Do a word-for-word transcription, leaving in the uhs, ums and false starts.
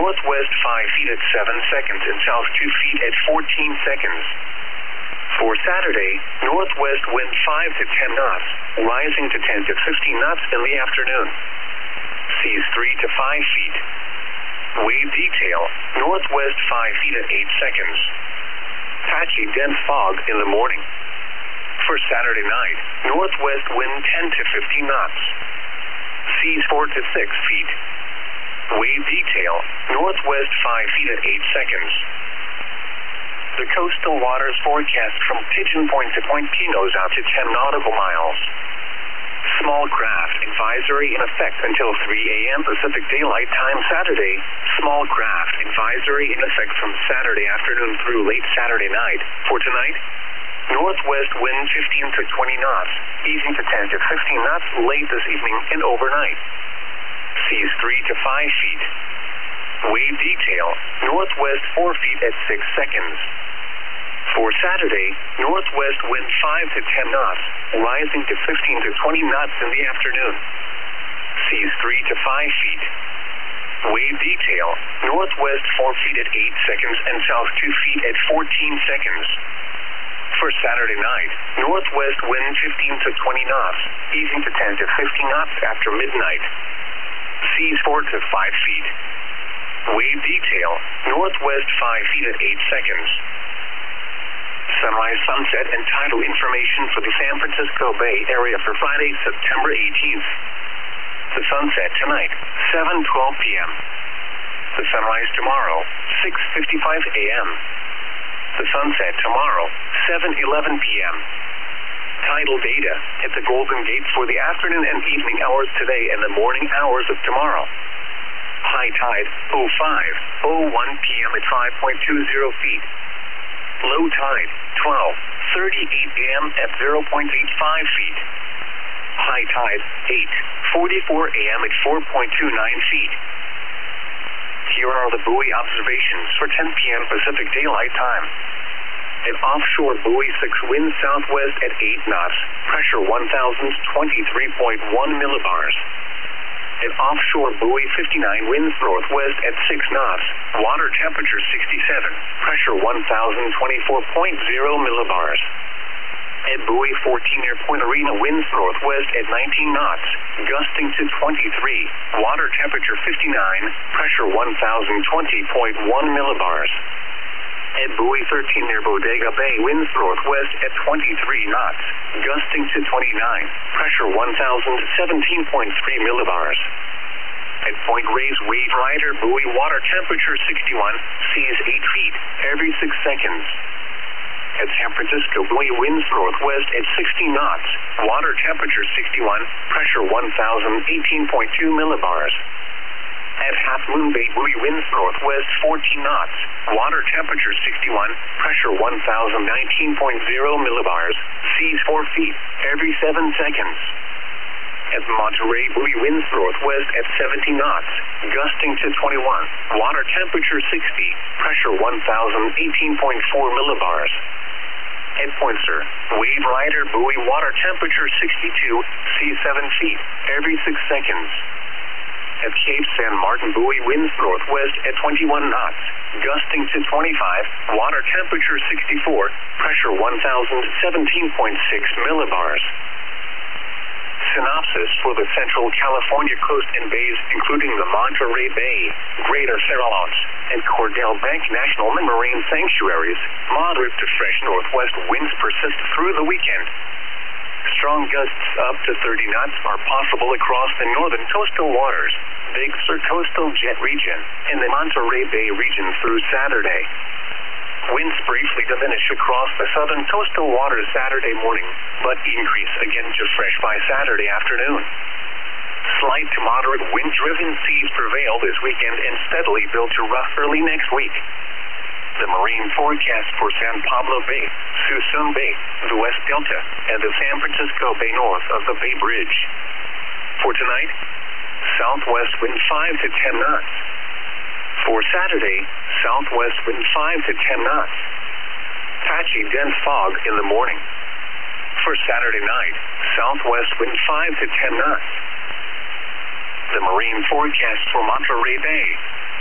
northwest five feet at seven seconds and south two feet at fourteen seconds. For Saturday, northwest wind five to ten knots, rising to ten to fifteen knots in the afternoon. Seas three to five feet. Wave detail, northwest five feet at eight seconds. Patchy dense fog in the morning. For Saturday night, northwest wind ten to fifteen knots. Seas four to six feet. Wave detail, northwest five feet at eight seconds. The coastal waters forecast from Pigeon Point to Point Pinos out to ten nautical miles. Small craft advisory in effect until three A M Pacific Daylight Time Saturday. Small craft advisory in effect from Saturday afternoon through late Saturday night. For tonight, northwest wind fifteen to twenty knots, easing to ten to fifteen knots late this evening and overnight. Seas three to five feet. Wave detail, northwest four feet at six seconds. For Saturday, northwest wind five to ten knots, rising to fifteen to twenty knots in the afternoon. Seas three to five feet. Wave detail, northwest four feet at eight seconds and south two feet at fourteen seconds. For Saturday night, northwest wind fifteen to twenty knots, easing to ten to fifteen knots after midnight. Seas four to five feet. Wave detail, northwest five feet at eight seconds. Sunrise, sunset, and tidal information for the San Francisco Bay Area for Friday, September eighteenth. The sunset tonight, seven twelve P M The sunrise tomorrow, six fifty-five A M The sunset tomorrow, seven eleven P M Tidal data at the Golden Gate for the afternoon and evening hours today and the morning hours of tomorrow. High tide, oh five oh one P M at five point two zero feet. Low tide, twelve thirty-eight A M at zero point eight five feet. High tide, eight forty-four A M at four point two nine feet. Here are the buoy observations for ten P M Pacific Daylight Time. At offshore buoy six, wind southwest at eight knots, pressure one thousand twenty-three point one millibars. At offshore buoy fifty-nine, winds northwest at six knots, water temperature sixty-seven, pressure one thousand twenty-four point zero millibars. At buoy fourteen, near Point Arena, winds northwest at nineteen knots, gusting to twenty-three, water temperature fifty-nine, pressure one thousand twenty point one millibars. At buoy thirteen, near Bodega Bay, winds northwest at twenty-three knots, gusting to twenty-nine, pressure one thousand seventeen point three millibars. At Point Reyes, Wave Rider, buoy, water temperature sixty-one, seas eight feet every six seconds. At San Francisco, buoy, winds northwest at sixty knots, water temperature sixty-one, pressure one thousand eighteen point two millibars. At Half Moon Bay, buoy, winds northwest fourteen knots, water temperature sixty-one, pressure one thousand nineteen point zero millibars, seas four feet every seven seconds. At Monterey, buoy, winds northwest at seventy knots, gusting to twenty-one, water temperature sixty, pressure one thousand eighteen point four millibars. At Poinsett, Wave Rider, buoy, water temperature sixty-two, seas seven feet every six seconds. At Cape San Martin, buoy, winds northwest at twenty-one knots, gusting to twenty-five, water temperature sixty-four, pressure one thousand seventeen point six millibars. Synopsis for the Central California coast and bays, including the Monterey Bay, Greater Farallones, and Cordell Bank National Marine Sanctuaries, moderate to fresh northwest winds persist through the weekend. Strong gusts up to thirty knots are possible across the northern coastal waters, Big Sur coastal jet region, and the Monterey Bay region through Saturday. Winds briefly diminish across the southern coastal waters Saturday morning, but increase again to fresh by Saturday afternoon. Slight to moderate wind-driven seas prevail this weekend and steadily build to rough early next week. The marine forecast for San Pablo Bay, Suisun Bay, the West Delta, and the San Francisco Bay north of the Bay Bridge. For tonight, southwest wind five to ten knots. For Saturday, southwest wind five to ten knots. Patchy dense fog in the morning. For Saturday night, southwest wind five to ten knots. The marine forecast for Monterey Bay,